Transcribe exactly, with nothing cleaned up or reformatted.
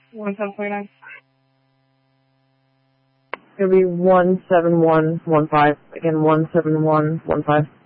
one seven four nine. It'll be one seven one one five. Again, one seven one one five.